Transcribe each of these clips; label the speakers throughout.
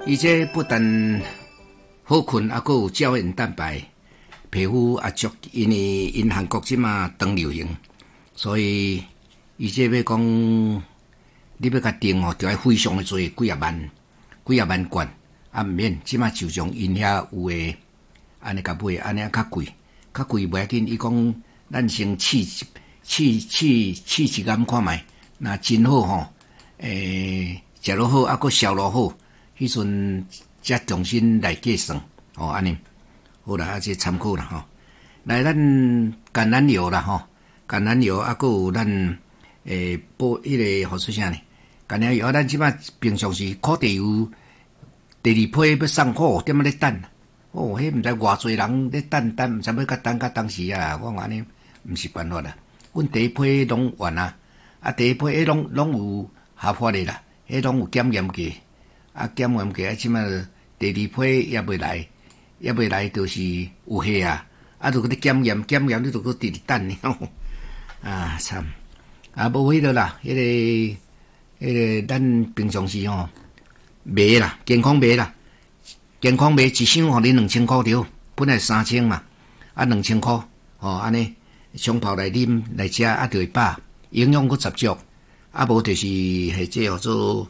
Speaker 1: 伊这不但好困，还佫有胶原蛋白，皮肤也足，因为因韩国即马当流行，所以伊这要讲，你要甲订哦，就要非常的多，几啊万罐，啊毋免，即马就从因遐有诶，安尼甲买，安尼较贵袂要紧。伊讲咱先试一竿看卖，若真好吼，食落好，啊佫销落好，迄阵才重新来计算，哦安尼，好啦，啊这参考啦吼。来，咱橄榄油啦吼，橄榄油啊佫有咱迄个好出啥呢？橄榄油啊，咱即摆平常时烤地油。第二批要送货，踮咧等，哦，迄毋知偌济人咧等，毋知要甲等到当时啊！我安尼毋是办法啦。阮第一批拢完啊，啊第一批迄拢有合法的啦，迄拢有检验过，啊检验过啊，即摆第二批也未来，就是有货啊，啊就搁咧检验，你就搁直直等呢，啊惨，啊无迄个啦，迄个咱平常时吼。卖啦，健康卖一箱互你2000块着，本来3000嘛，啊2000块，哦安尼冲泡来啉来食，啊就会饱，营养佫十足，啊无就是迄这叫做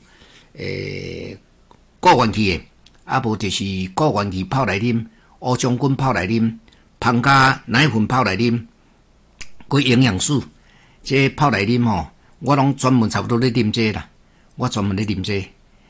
Speaker 1: 固元气的，啊无就是固元气泡来啉，乌将军泡来啉，芳加奶粉泡来啉，佫营养素，这泡来啉吼，我拢专门差不多咧啉这啦，我专门咧啉这。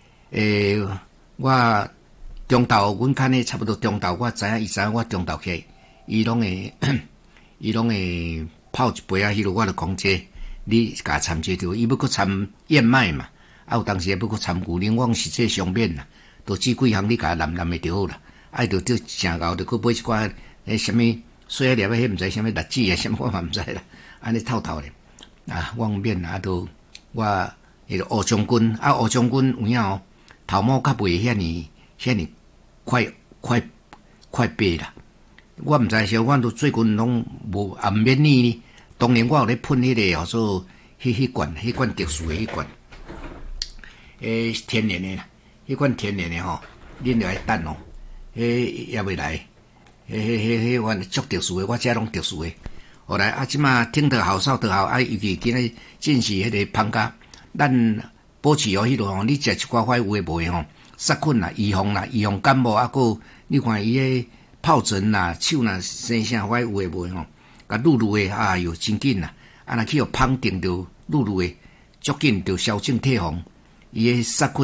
Speaker 1: 我中昼，阮看呢差不多中昼，我知影伊知影我中晝起，伊拢会泡一杯啊，迄落我就讲这，你甲掺这着，伊要搁掺燕麦嘛，啊有当时要搁掺牛奶，我讲实际上面啦，都这几项你甲淋的就好啦，啊就正熬，就搁买一寡什么水粒啊，迄毋知什么栗子啊，什么我嘛毋知啦，安尼透透咧，啊我免啊都我迄个乌将军啊，乌将军有影哦。头毛较袂遐尼快白啦，我毋知是，我都最近拢无也毋免呢。当然我有咧喷迄个叫做迄罐特殊的迄罐，天然的啦，迄罐天然的吼，恁着爱等哦，也未来，迄款足特殊的，我遮拢特殊的。后来啊，即马听得好，少得好，啊，尤其今日正是迄个芳加，咱。保持哦，迄落吼，你食一寡块有诶无诶吼，杀菌啦、预防感冒啊，佫你看伊诶疱疹啦、手啦生啥块有诶无诶吼，甲愈诶啊哟真紧啦，啊若去互芳定着愈诶足紧着消肿退防，伊诶杀菌。